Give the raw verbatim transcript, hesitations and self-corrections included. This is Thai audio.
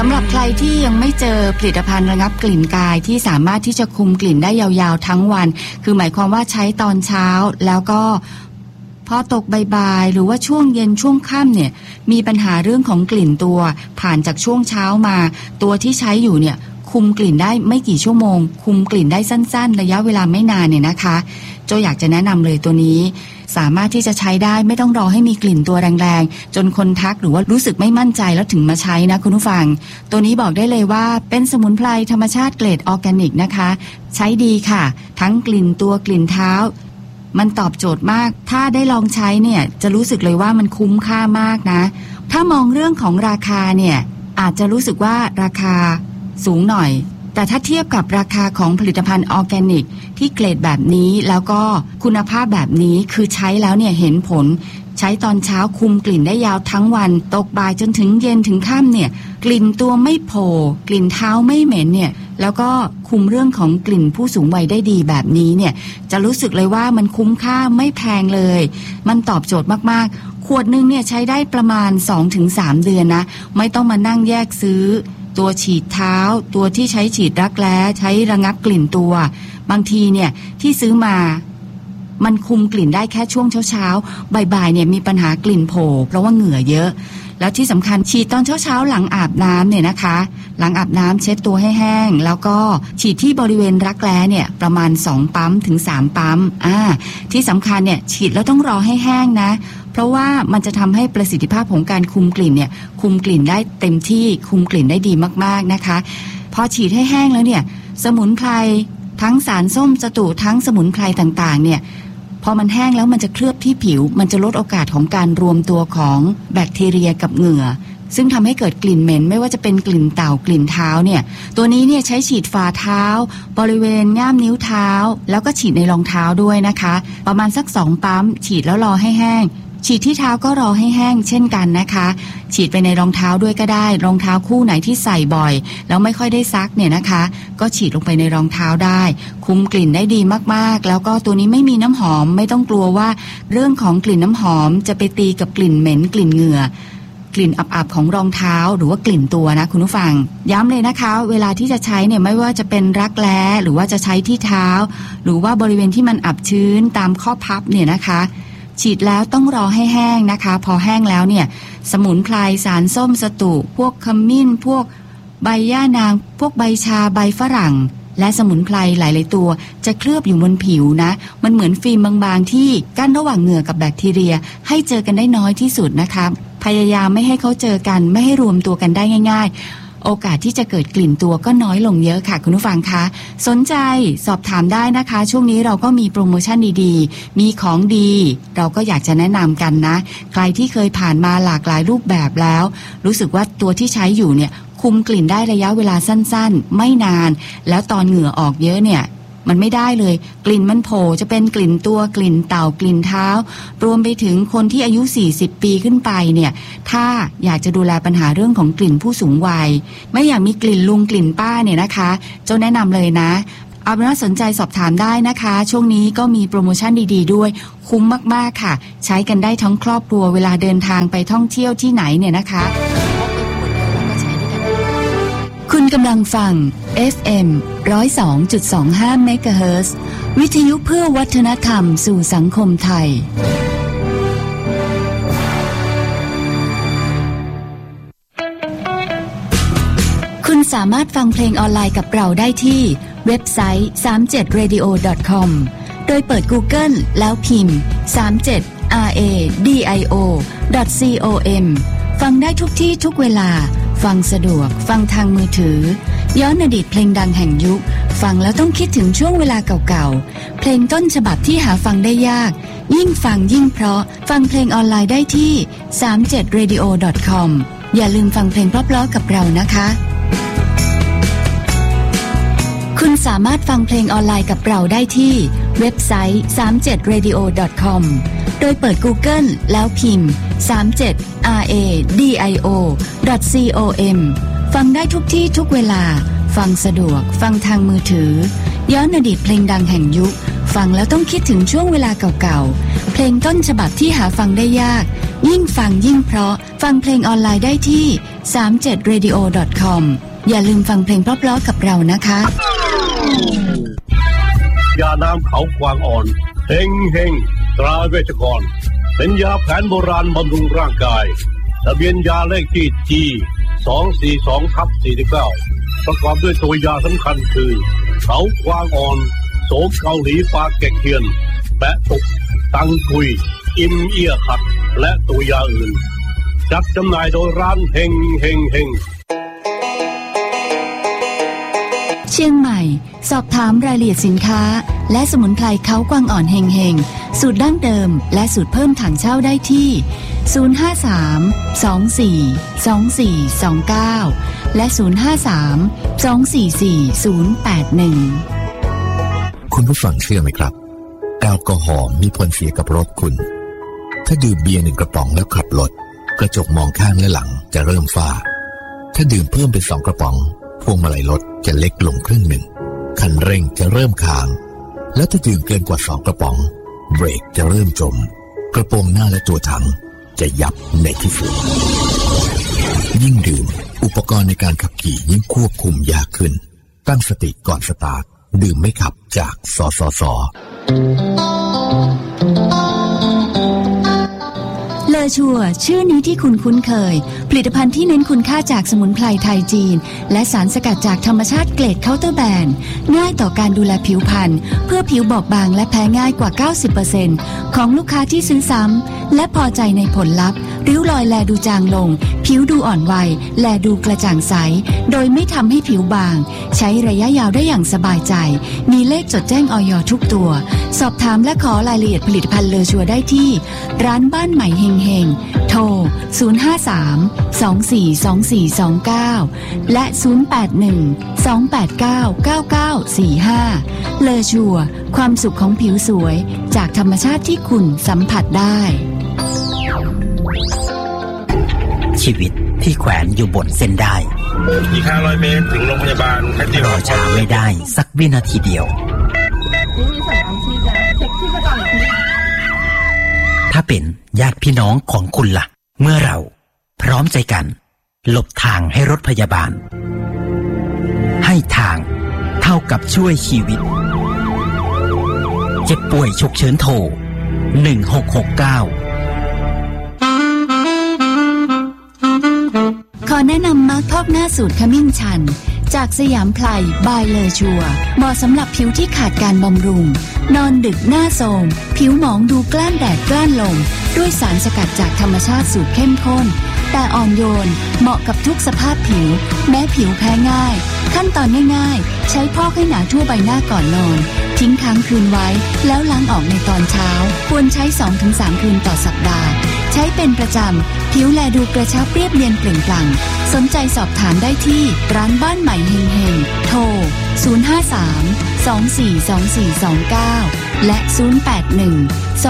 สำหรับใครที่ยังไม่เจอผลิตภัณฑ์ระงับกลิ่นกายที่สามารถที่จะคุมกลิ่นได้ยาวๆทั้งวันคือหมายความว่าใช้ตอนเช้าแล้วก็พอตกบ่ายๆหรือว่าช่วงเย็นช่วงค่ำเนี่ยมีปัญหาเรื่องของกลิ่นตัวผ่านจากช่วงเช้ามาตัวที่ใช้อยู่เนี่ยคุมกลิ่นได้ไม่กี่ชั่วโมงคุมกลิ่นได้สั้นๆระยะเวลาไม่นานเนี่ยนะคะโจอยากจะแนะนำเลยตัวนี้สามารถที่จะใช้ได้ไม่ต้องรอให้มีกลิ่นตัวแรงๆจนคนทักหรือว่ารู้สึกไม่มั่นใจแล้วถึงมาใช้นะคุณผู้ฟังตัวนี้บอกได้เลยว่าเป็นสมุนไพรธรรมชาติเกรดออร์แกนิกนะคะใช้ดีค่ะทั้งกลิ่นตัวกลิ่นเท้ามันตอบโจทย์มากถ้าได้ลองใช้เนี่ยจะรู้สึกเลยว่ามันคุ้มค่ามากนะถ้ามองเรื่องของราคาเนี่ยอาจจะรู้สึกว่าราคาสูงหน่อยแต่ถ้าเทียบกับราคาของผลิตภัณฑ์ออร์แกนิกที่เกรดแบบนี้แล้วก็คุณภาพแบบนี้คือใช้แล้วเนี่ยเห็นผลใช้ตอนเช้าคุมกลิ่นได้ยาวทั้งวันตกบ่ายจนถึงเย็นถึงค่ำเนี่ยกลิ่นตัวไม่โผล่กลิ่นเท้าไม่เหม็นเนี่ยแล้วก็คุมเรื่องของกลิ่นผู้สูงวัยได้ดีแบบนี้เนี่ยจะรู้สึกเลยว่ามันคุ้มค่าไม่แพงเลยมันตอบโจทย์มากๆขวดนึงเนี่ยใช้ได้ประมาณ สองถึงสาม เดือนนะไม่ต้องมานั่งแยกซื้อตัวฉีดเท้าตัวที่ใช้ฉีดรักแร้ใช้ระงับกลิ่นตัวบางทีเนี่ยที่ซื้อมามันคุมกลิ่นได้แค่ช่วงเช้าๆบ่ายๆเนี่ยมีปัญหากลิ่นโผล่เพราะว่าเหงื่อเยอะแล้วที่สำคัญฉีดตอนเช้าๆหลังอาบน้ำเนี่ยนะคะหลังอาบน้ำเช็ดตัวให้แห้งแล้วก็ฉีดที่บริเวณรักแร้เนี่ยประมาณสองปั๊มถึงสามปั๊มอ่าที่สำคัญเนี่ยฉีดแล้วต้องรอให้แห้งนะเพราะว่ามันจะทำให้ประสิทธิภาพของการคุมกลิ่นเนี่ยคุมกลิ่นได้เต็มที่คุมกลิ่นได้ดีมากๆนะคะพอฉีดให้แห้งแล้วเนี่ยสมุนไพรทั้งสารส้มสตูทั้งสมุนไพรต่างๆเนี่ยพอมันแห้งแล้วมันจะเคลือบที่ผิวมันจะลดโอกาสของการรวมตัวของแบคทีเรียกับเหงื่อซึ่งทำให้เกิดกลิ่นเหม็นไม่ว่าจะเป็นกลิ่นเต่ากลิ่นเท้าเนี่ยตัวนี้เนี่ยใช้ฉีดฝ่าเท้าบริเวณง่ามนิ้วเท้าแล้วก็ฉีดในรองเท้าด้วยนะคะประมาณสักสองปั๊มฉีดแล้วรอให้แห้งฉีดที่เท้าก็รอให้แห้งเช่นกันนะคะฉีดไปในรองเท้าด้วยก็ได้รองเท้าคู่ไหนที่ใส่บ่อยแล้วไม่ค่อยได้ซักเนี่ยนะคะก็ฉีดลงไปในรองเท้าได้คุมกลิ่นได้ดีมากๆแล้วก็ตัวนี้ไม่มีน้ำหอมไม่ต้องกลัวว่าเรื่องของกลิ่นน้ำหอมจะไปตีกับกลิ่นเหม็นกลิ่นเหงื่อกลิ่นอับๆของรองเท้าหรือว่ากลิ่นตัวนะคุณผู้ฟังย้ำเลยนะคะเวลาที่จะใช้เนี่ยไม่ว่าจะเป็นรักแร้หรือว่าจะใช้ที่เท้าหรือว่าบริเวณที่มันอับชื้นตามข้อพับเนี่ยนะคะฉีดแล้วต้องรอให้แห้งนะคะพอแห้งแล้วเนี่ยสมุนไพรสารส้มสตูพวกขมิ้นพวกใบย่านางพวกใบชาใบฝรั่งและสมุนไพรหลายๆตัวจะเคลือบอยู่บนผิวนะมันเหมือนฟิล์มบางๆที่กั้นระหว่างเหงื่อกับแบคทีเรียให้เจอกันได้น้อยที่สุดนะคะพยายามไม่ให้เขาเจอกันไม่ให้รวมตัวกันได้ง่ายๆโอกาสที่จะเกิดกลิ่นตัวก็น้อยลงเยอะค่ะคุณผู้ฟังคะสนใจสอบถามได้นะคะช่วงนี้เราก็มีโปรโมชั่นดีๆมีของดีเราก็อยากจะแนะนำกันนะใครที่เคยผ่านมาหลากหลายรูปแบบแล้วรู้สึกว่าตัวที่ใช้อยู่เนี่ยคุมกลิ่นได้ระยะเวลาสั้นๆไม่นานแล้วตอนเหงื่อออกเยอะเนี่ยมันไม่ได้เลยกลิ่นมันโผล่จะเป็นกลิ่นตัวกลิ่นเต่ากลิ่นเท้ารวมไปถึงคนที่อายุสี่สิบปีขึ้นไปเนี่ยถ้าอยากจะดูแลปัญหาเรื่องของกลิ่นผู้สูงวัยไม่อยากมีกลิ่นลุงกลิ่นป้าเนี่ยนะคะเจ้าแนะนำเลยนะเอาเป็นว่าสนใจสอบถามได้นะคะช่วงนี้ก็มีโปรโมชั่นดีๆด้วยคุ้มมากๆค่ะใช้กันได้ทั้งครอบครัวเวลาเดินทางไปท่องเที่ยวที่ไหนเนี่ยนะคะคุณกำลังฟัง เอฟ เอ็ม หนึ่งศูนย์สองจุดสองห้า เมกะเฮิรตซ์ วิทยุเพื่อวัฒนธรรมสู่สังคมไทยคุณสามารถฟังเพลงออนไลน์กับเราได้ที่เว็บไซต์ สามเจ็ด เรดิโอ ดอท คอม โดยเปิด Google แล้วพิมพ์ สามเจ็ด อาร์ เอ ดี ไอ โอ ดอท ซี โอ เอ็ม ฟังได้ทุกที่ทุกเวลาฟังสะดวกฟังทางมือถือย้อนอดีตเพลงดังแห่งยุคฟังแล้วต้องคิดถึงช่วงเวลาเก่าๆเพลงต้นฉบับที่หาฟังได้ยากยิ่งฟังยิ่งเพราะฟังเพลงออนไลน์ได้ที่ สามเจ็ด เรดิโอ ดอท คอม อย่าลืมฟังเพลงเพราะๆกับเรานะคะคุณสามารถฟังเพลงออนไลน์กับเราได้ที่เว็บไซต์ สามเจ็ด เรดิโอ ดอท คอม โดยเปิด Google แล้วพิมพ์ สามเจ็ด อาร์ เอ ดี ไอ โอ ดอท ซี โอ เอ็ม ฟังได้ทุกที่ทุกเวลาฟังสะดวกฟังทางมือถือย้อนอดีตเพลงดังแห่งยุคฟังแล้วต้องคิดถึงช่วงเวลาเก่าๆเพลงต้นฉบับที่หาฟังได้ยากยิ่งฟังยิ่งเพราะฟังเพลงออนไลน์ได้ที่สามเจ็ดเรดิโอ ดอท คอม อย่าลืมฟังเพลงเพราะๆกับเรานะคะยาน้ำเขากวางอ่อนเฮงเฮงตราเวชกรเป็นยาแผนโบราณบำรุงร่างกายทะเบียนยาเลขที่ จี สองสี่สอง ทับ สี่สิบเก้า ประกอบด้วยตัวยาสำคัญคือเขากวางอ่อนโสมเกาหลีปลาแกะเทียนแปะตุกตังกุยอิมเอียขัดและตัวยาอื่นจัดจำหน่ายโดยร้านเฮงเฮงเฮงเชียงใหม่สอบถามรายละเอียดสินค้าและสมุนไพรเขากวางอ่อนเฮงเฮงสูตรดั้งเดิมและสูตรเพิ่มถังเช่าได้ที่ศูนย์ ห้า สาม สอง สี่ สอง สี่ สอง เก้าและศูนย์ ห้า สาม สอง สี่ สี่ ศูนย์ แปด หนึ่งคุณผู้ฟังเชื่อไหมครับแอลกอฮอล์มีผลเสียกับรถคุณถ้าดื่มเบียร์หนึ่งกระป๋องแล้วขับรถกระจกมองข้างและหลังจะเริ่มฝ้าถ้าดื่มเพิ่มเป็นสองกระป๋องพวงมาลัยรถจะเล็กลงครึ่งหนึ่งคันเร่งจะเริ่มค้างแล้วถ้าดื่มเกินกว่าสองกระป๋องเบรกจะเริ่มจมกระโปรงหน้าและตัวถังจะยับในที่สุดยิ่งดื่มอุปกรณ์ในการขับขี่ยิ่งควบคุมยากขึ้นตั้งสติก่อนสตาร์ทดื่มไม่ขับจากสสส. เลอชัวชื่อนี้ที่คุณคุ้นเคยผลิตภัณฑ์ที่เน้นคุณค่าจากสมุนไพรไทยจีนและสารสกัดจากธรรมชาติเกรดเคาน์เตอร์แบรนด์ง่ายต่อการดูแลผิวพรรณเพื่อผิวบอบบางและแพ้ง่ายกว่า เก้าสิบเปอร์เซ็นต์ ของลูกค้าที่ซื้อซ้ำและพอใจในผลลัพธ์ริ้วรอยแลดูจางลงผิวดูอ่อนวัยแลดูกระจ่างใสโดยไม่ทำให้ผิวบางใช้ระยะยาวได้อย่างสบายใจมีเลขจดแจ้งอย.ทุกตัวสอบถามและขอรายละเอียดผลิตภัณฑ์เลอชัวได้ที่ร้านบ้านใหม่เฮงเฮงโทรศูนย์ ห้า สาม สอง สี่ สอง สี่ สอง เก้าและศูนย์ แปด หนึ่ง สอง แปด เก้า เก้า เก้า สี่ ห้าเลอชัวความสุขของผิวสวยจากธรรมชาติที่คุณสัมผัสได้ชีวิตที่แขวนอยู่บนเส้นได้อีกห้าร้อยเมตรถึงโรงพยาบาลรอช้าไม่ได้สักวินาทีเดียวนี่มีสัญญาณชีพแล้วเช็คที่ประกันอีกทีถ้าเป็นญาติพี่น้องของคุณล่ะเมื่อเราพร้อมใจกันหลบทางให้รถพยาบาลให้ทางเท่ากับช่วยชีวิตเจ็บป่วยฉุกเฉินโทรหนึ่งหกหกเก้าขอแนะนำมาร์คพอกหน้าสูตรขมิ้นชันจากสยามไพรบายเลอชัวเหมาะสำหรับผิวที่ขาดการบำรุงนอนดึกหน้าโทรมผิวหมองดูกล้านแดดกล้านลมด้วยสารสกัดจากธรรมชาติสูตรเข้มข้นแต่อ่อนโยนเหมาะกับทุกสภาพผิวแม้ผิวแพ้ง่ายขั้นตอนง่ายๆใช้พอกให้หนาทั่วใบหน้าก่อนนอนทิ้งค้างคืนไว้แล้วล้างออกในตอนเช้าควรใช้ สองถึงสาม คืนต่อสัปดาห์ใช้เป็นประจำผิวแลดูกระชับเรียบเนียนเปล่งปลั่งสนใจสอบถามได้ที่ร้านบ้านใหม่เฮงเฮงโทรศูนย์ ห้า สาม สอง สี่ สอง สี่ สอง เก้าและศูนย์ แปด หนึ่ง